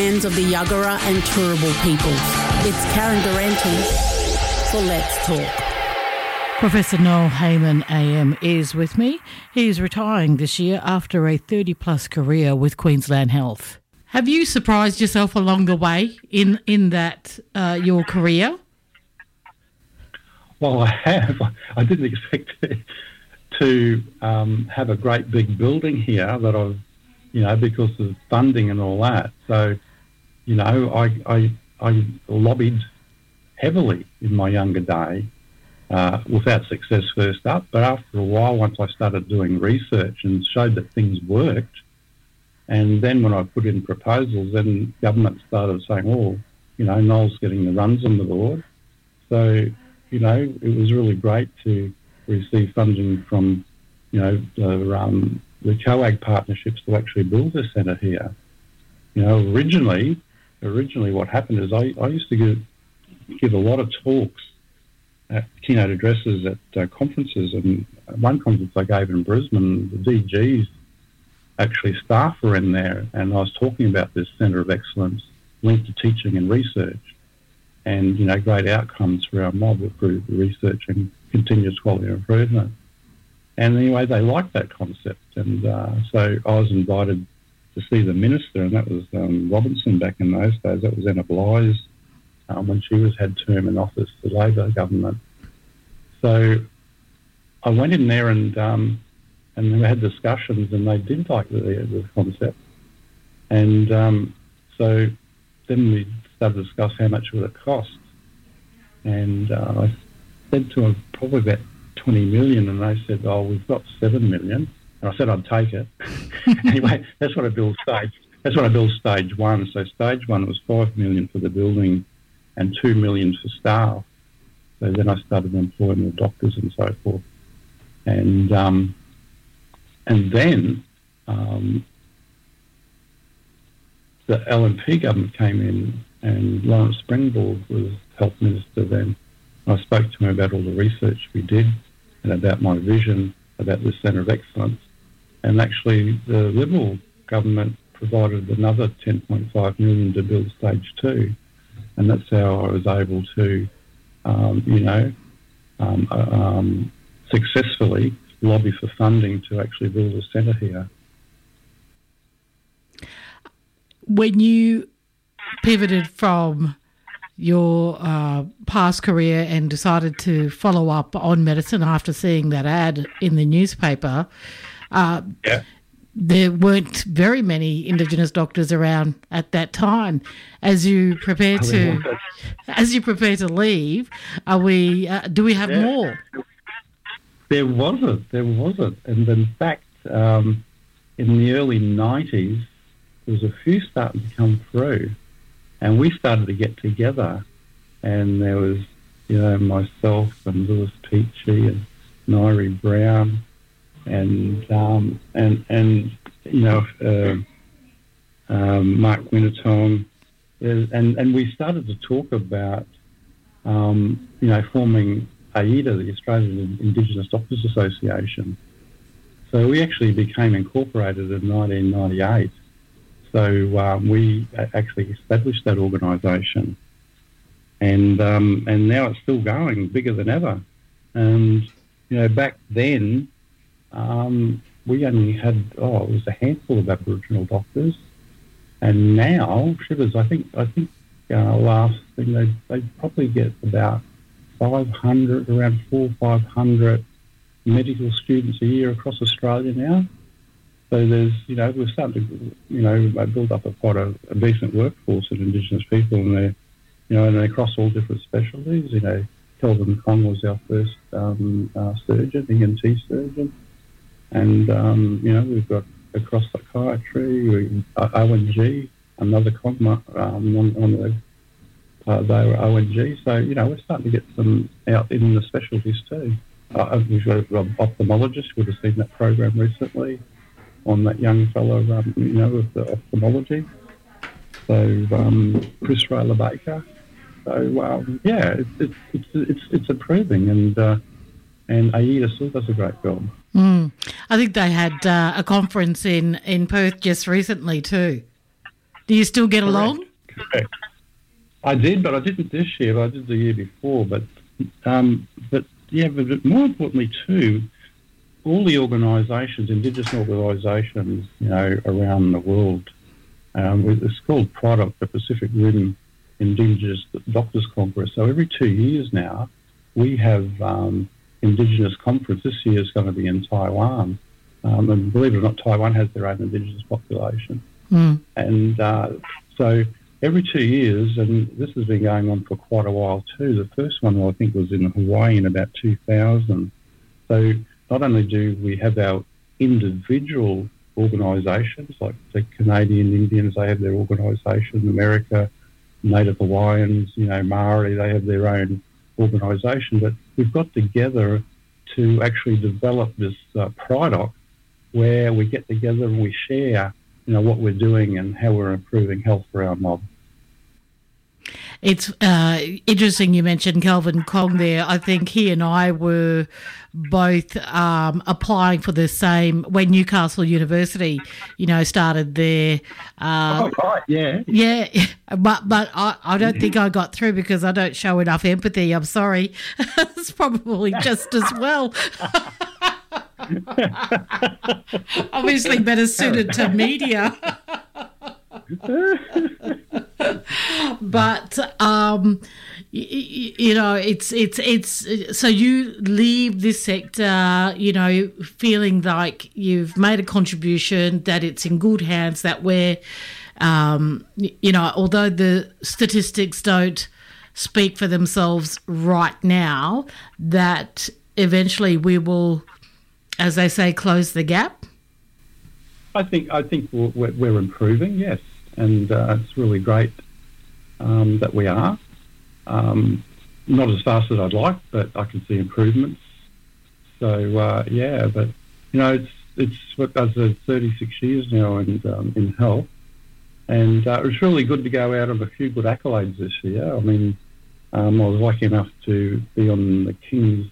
Hands of the Yagara and Turrbal peoples. It's Karen Durante for Let's Talk. Professor Noel Hayman AM is with me. He's retiring this year after a 30-plus career with Queensland Health. Have you surprised yourself along the way in that your career? Well, I have. I didn't expect to have a great big building here that I've, because of funding and all that. So, I lobbied heavily in my younger day, without success first up. But after a while, once I started doing research and showed that things worked, and then when I put in proposals, then government started saying, Noel's getting the runs on the board. So, it was really great to receive funding from, the COAG partnerships to actually build a centre here. Originally what happened is I used to give a lot of talks, keynote addresses at conferences, and one conference I gave in Brisbane, the DG's actually staff were in there, and I was talking about this Centre of Excellence linked to teaching and research, and great outcomes for our mob through research and continuous quality improvement. And anyway, they liked that concept, and so I was invited to see the minister, and that was Robinson back in those days. That was Anna Blythe when she had term in office, the Labor government. So I went in there and we had discussions, and they did like the concept. And so then we started to discuss how much would it cost. And I said to them probably about 20 million, and they said, we've got 7 million. And I said I'd take it. Anyway, that's what I built stage one. So stage one was 5 million for the building and 2 million for staff. So then I started employing the doctors and so forth. And then the LNP government came in, and Lawrence Springborg was health minister then. I spoke to him about all the research we did and about my vision about this Centre of Excellence. And actually the Liberal government provided another 10.5 million to build stage two. And that's how I was able to, successfully lobby for funding to actually build a centre here. When you pivoted from your past career and decided to follow up on medicine after seeing that ad in the newspaper, there weren't very many Indigenous doctors around at that time. As you prepare to leave, do we have more? There wasn't. And in fact, in the early 90s, there was a few starting to come through, and we started to get together, and there was, myself and Lewis Peachy and Nairi Brown and Mark Wintertong, and we started to talk about, forming AIDA, the Australian Indigenous Doctors Association. So we actually became incorporated in 1998. So we actually established that organisation, and now it's still going, bigger than ever. And back then, we only had it was a handful of Aboriginal doctors, and now Shivers, I think last thing they probably get about 500, around 400 or 500 medical students a year across Australia now. So there's, we're starting to, build up quite a decent workforce of Indigenous people, and they're, and they're across all different specialties. Kelvin Kong was our first surgeon, ENT surgeon, and we've got across psychiatry, ONG, another Kong, they were ONG. So we're starting to get some out in the specialties too. We've got an ophthalmologist. Would have seen that program recently on that young fellow, with the ophthalmology. So Chris Rayler Baker. So it's improving, and AIDA still does a great job. I think they had a conference in Perth just recently too. Do you still get along? Correct. I did, but I didn't this year. But I did the year before. But more importantly too, all the organisations, Indigenous organisations, around the world. It's called PRODOC, the Pacific Rim Indigenous Doctors Congress. So every 2 years now, we have Indigenous conference. This year is going to be in Taiwan. And believe it or not, Taiwan has their own Indigenous population. And so every 2 years, and this has been going on for quite a while too. The first one, I think, was in Hawaii in about 2000. So not only do we have our individual organisations, like the Canadian Indians, they have their organisation, America, Native Hawaiians, Maori, they have their own organisation, but we've got together to actually develop this PRODOC where we get together and we share, what we're doing and how we're improving health for our mob. It's interesting you mentioned Kelvin Kong there. I think he and I were both applying for the same when Newcastle University, started their. Right, yeah. Yeah, but I don't think I got through because I don't show enough empathy. I'm sorry. It's probably just as well. Obviously better suited to media. But it's so you leave this sector, feeling like you've made a contribution, that it's in good hands, that we're, although the statistics don't speak for themselves right now, that eventually we will, as they say, close the gap. I think we're improving, yes, and it's really great that we are. Not as fast as I'd like, but I can see improvements. So but it's what I said, 36 years now in health, and it was really good to go out of a few good accolades this year. I mean, I was lucky enough to be on the King's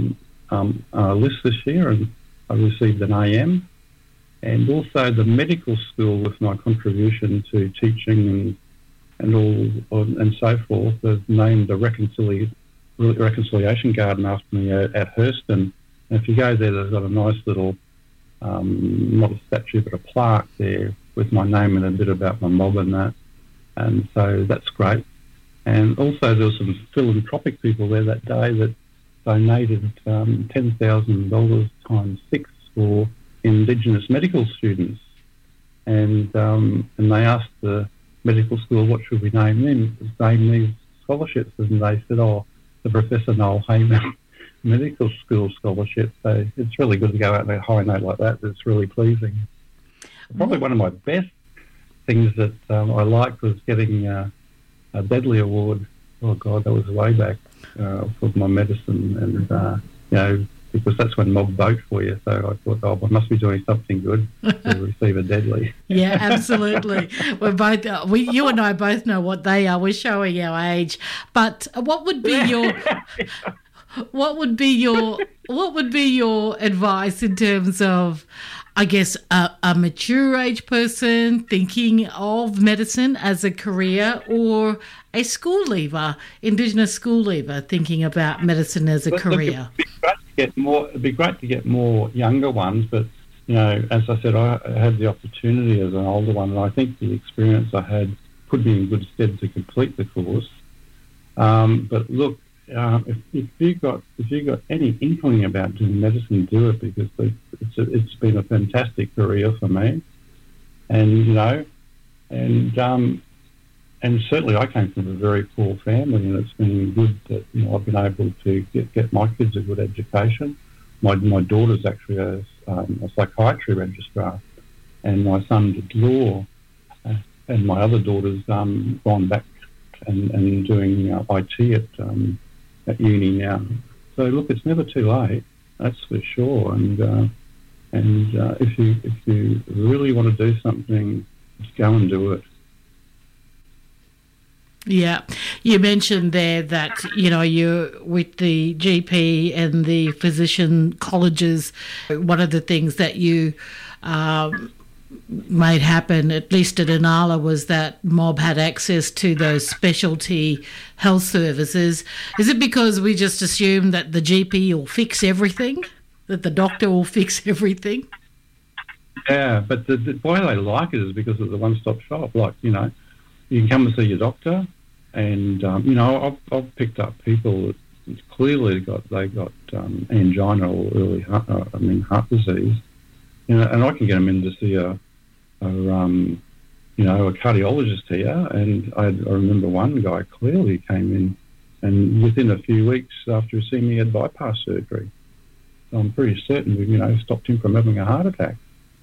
list this year, and I received an AM. And also the medical school, with my contribution to teaching and so forth, has named a reconciliation garden after me at Hurston. And if you go there, they've got a nice little, not a statue, but a plaque there with my name and a bit about my mob and that. And so that's great. And also there were some philanthropic people there that day that donated $10,000 times 6 for Indigenous medical students, and they asked the medical school, what should we name them? Name these scholarships, and they said, the Professor Noel Heyman Medical School Scholarship. So it's really good to go out on a high note like that. It's really pleasing. Probably one of my best things that I liked was getting a Bedley Award. Oh God, that was way back for my medicine, and because that's when mob vote for you. So I thought, I must be doing something good to receive a Deadly. Yeah, absolutely. We're both, you and I both know what they are. We're showing our age. But what would be your advice in terms of, I guess, a mature age person thinking of medicine as a career, or a school leaver, Indigenous school leaver thinking about medicine as a career? It'd be great to get more younger ones, but as I said, I had the opportunity as an older one, and I think the experience I had put me in good stead to complete the course. But look, if you've got any inkling about doing medicine, do it, because it's been a fantastic career for me, and and certainly I came from a very poor family, and it's been good that I've been able to get my kids a good education. My daughter's actually a psychiatry registrar, and my son did law, and my other daughter's gone back and doing IT at uni now. So look, it's never too late, that's for sure. And if you really want to do something, just go and do it. Yeah, you mentioned there that you're with the GP and the physician colleges. One of the things that you made happen, at least at Inala, was that Mob had access to those specialty health services. Is it because we just assume that the GP will fix everything, that the doctor will fix everything? Yeah, but why they like it is because of the one-stop shop. Like, you know, you can come and see your doctor, and you know, I've picked up people that clearly they got angina or early heart disease, you know, and I can get them in to see a cardiologist here. And I remember one guy clearly came in, and within a few weeks after seeing me, he had bypass surgery. So I'm pretty certain we, you know, stopped him from having a heart attack.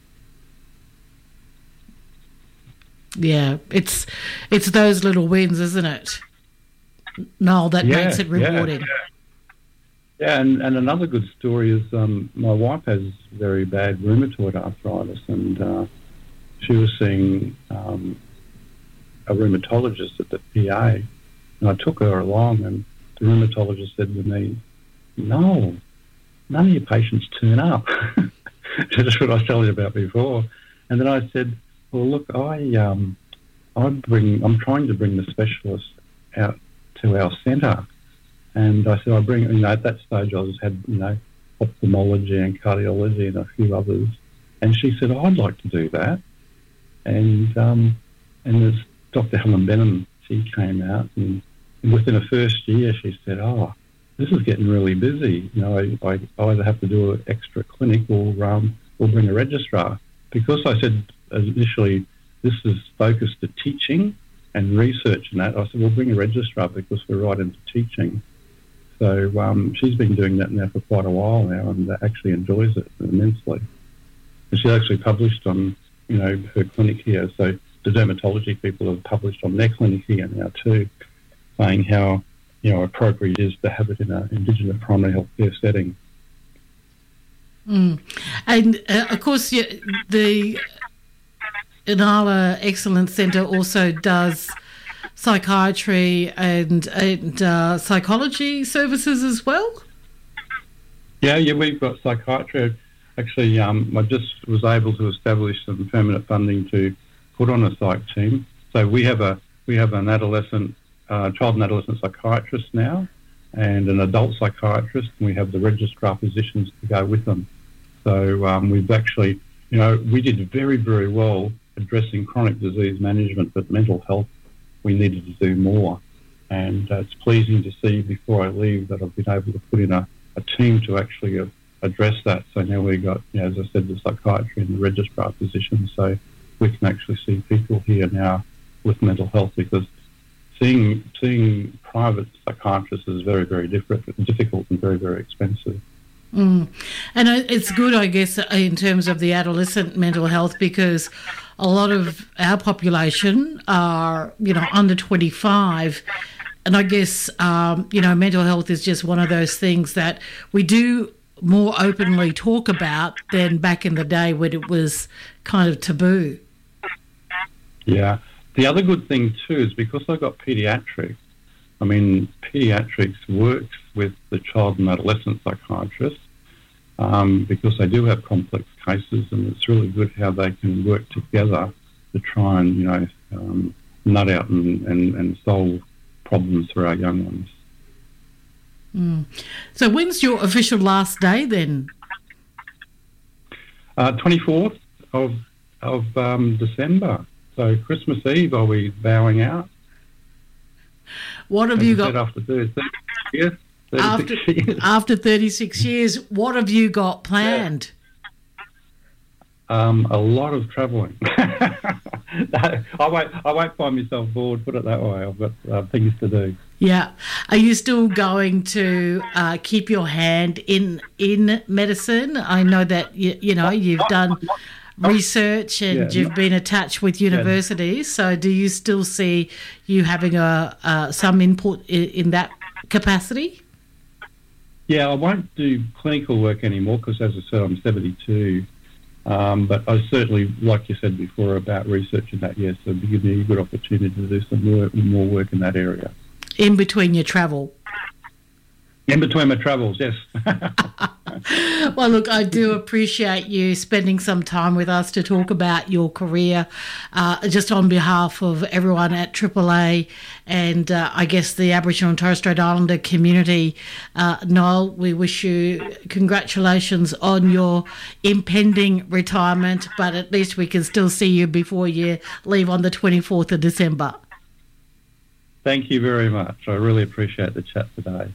Yeah, it's those little wins, isn't it, Noel, that makes it rewarding. Yeah, and another good story is my wife has very bad rheumatoid arthritis, and she was seeing a rheumatologist at the PA, and I took her along, and the rheumatologist said to me, "No, none of your patients turn up." That's what I was telling you about before. And then I said, "Well, look, I'm trying to bring the specialist out to our centre." And I said, I bring, you know, at that stage I had, you know, ophthalmology and cardiology and a few others. And she said, I'd like to do that. And there's Dr. Helen Benham, she came out, and within the first year she said, oh, this is getting really busy. You know, I either have to do an extra clinic or bring a registrar. Because I said initially this is focused to teaching and research and that, I said, well, bring a registrar because we're right into teaching. So she's been doing that now for quite a while now, and actually enjoys it immensely. And she actually published on, you know, her clinic here. So the dermatology people have published on their clinic here now too, saying how, you know, appropriate it is to have it in an Indigenous primary health care setting. And of course, the Inala Excellence Centre also does psychiatry and psychology services as well? Yeah, we've got psychiatry. Actually, I just was able to establish some permanent funding to put on a psych team. So we have an adolescent, child and adolescent psychiatrist now, and an adult psychiatrist, and we have the registrar physicians to go with them. So we've actually, you know, we did very, very well addressing chronic disease management, but mental health, we needed to do more. And it's pleasing to see before I leave that I've been able to put in a team to actually address that. So now we've got, you know, as I said, the psychiatry and the registrar physician, so we can actually see people here now with mental health, because seeing private psychiatrists is very, very difficult and very, very expensive. And it's good, I guess, in terms of the adolescent mental health, because a lot of our population are, you know, under 25. And I guess, you know, mental health is just one of those things that we do more openly talk about than back in the day when it was kind of taboo. Yeah. The other good thing too is because I've got paediatrics, I mean, paediatrics works with the child and adolescent psychiatrists because they do have complex cases, and it's really good how they can work together to try and, you know, nut out and solve problems for our young ones. So when's your official last day then? 24th of December. So Christmas Eve I'll be bowing out. What have you got after 36 years? After 36 years, what have you got planned? A lot of travelling. I won't find myself bored, put it that way. I've got things to do. Yeah. Are you still going to keep your hand in medicine? I know that, you know, you've done research and you've been attached with universities. So do you still see you having some input in that capacity? Yeah, I won't do clinical work anymore because, as I said, I'm 72. But I certainly, like you said before about research and that, yes, it would give me a good opportunity to do some more work in that area. In between your travel? In between my travels, yes. Well, look, I do appreciate you spending some time with us to talk about your career, just on behalf of everyone at AAA and I guess the Aboriginal and Torres Strait Islander community. Noel, we wish you congratulations on your impending retirement, but at least we can still see you before you leave on the 24th of December. Thank you very much. I really appreciate the chat today.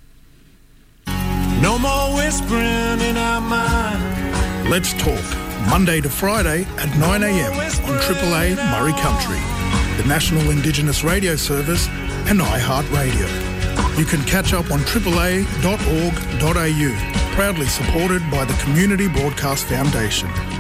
No more whispering in our mind. Let's Talk, Monday to Friday at 9 a.m. on AAA Murray Country, the National Indigenous Radio Service and iHeartRadio. You can catch up on AAA.org.au, proudly supported by the Community Broadcast Foundation.